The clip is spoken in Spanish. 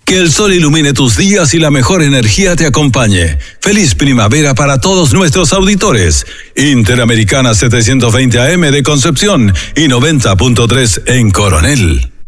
Que el sol ilumine tus días y la mejor energía te acompañe. Feliz primavera para todos nuestros auditores. Interamericana 720 AM de Concepción y 90.3 en Coronel.